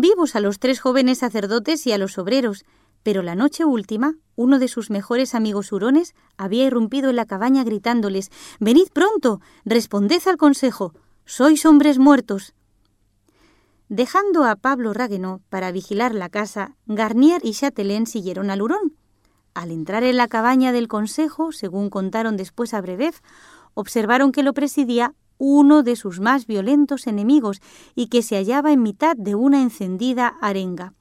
vivos a los 3 jóvenes sacerdotes y a los obreros, pero la noche última, uno de sus mejores amigos hurones había irrumpido en la cabaña gritándoles: «¡Venid pronto! ¡Responded al consejo! ¡Sois hombres muertos!». Dejando a Pablo Raguenot para vigilar la casa, Garnier y Chatelain siguieron al hurón. Al entrar en la cabaña del consejo, según contaron después a Brebeuf, observaron que lo presidía uno de sus más violentos enemigos y que se hallaba en mitad de una encendida arenga.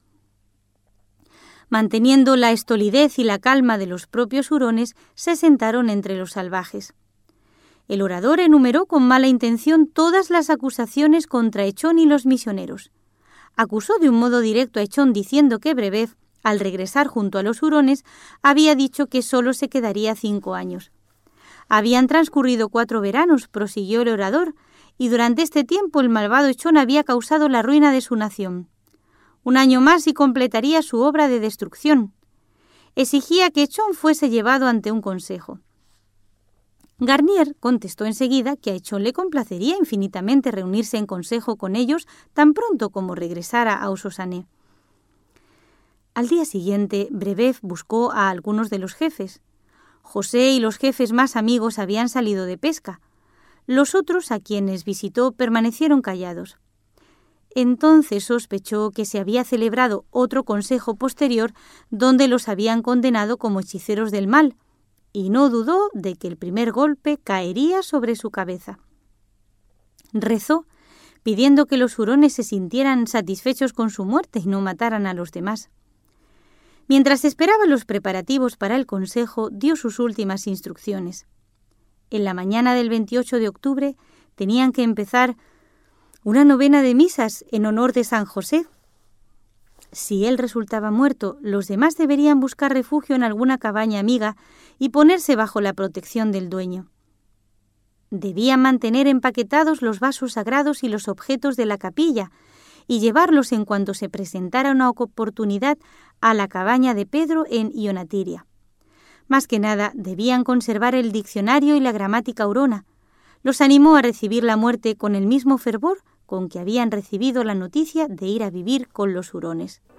Manteniendo la estolidez y la calma de los propios hurones, se sentaron entre los salvajes. El orador enumeró con mala intención todas las acusaciones contra Echón y los misioneros. Acusó de un modo directo a Echón diciendo que Brebeuf, al regresar junto a los hurones, había dicho que solo se quedaría 5 años. Habían transcurrido 4 veranos, prosiguió el orador, y durante este tiempo el malvado Echón había causado la ruina de su nación. 1 año más y completaría su obra de destrucción. Exigía que Echón fuese llevado ante un consejo. Garnier contestó enseguida que a Echón le complacería infinitamente reunirse en consejo con ellos tan pronto como regresara a Ossossané. Al día siguiente, Brebeuf buscó a algunos de los jefes. José y los jefes más amigos habían salido de pesca. Los otros, a quienes visitó, permanecieron callados. Entonces sospechó que se había celebrado otro consejo posterior donde los habían condenado como hechiceros del mal, y no dudó de que el primer golpe caería sobre su cabeza. Rezó, pidiendo que los hurones se sintieran satisfechos con su muerte y no mataran a los demás. Mientras esperaba los preparativos para el consejo, dio sus últimas instrucciones. En la mañana del 28 de octubre tenían que empezar una novena de misas en honor de San José. Si él resultaba muerto, los demás deberían buscar refugio en alguna cabaña amiga y ponerse bajo la protección del dueño. Debían mantener empaquetados los vasos sagrados y los objetos de la capilla y llevarlos en cuanto se presentara una oportunidad a la cabaña de Pedro en Ionatiria. Más que nada, debían conservar el diccionario y la gramática hurona. Los animó a recibir la muerte con el mismo fervor con que habían recibido la noticia de ir a vivir con los hurones.